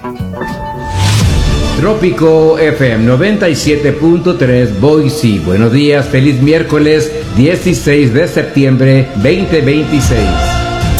Trópico FM 97.3 Boise. Buenos días, feliz miércoles 16 de septiembre 2026.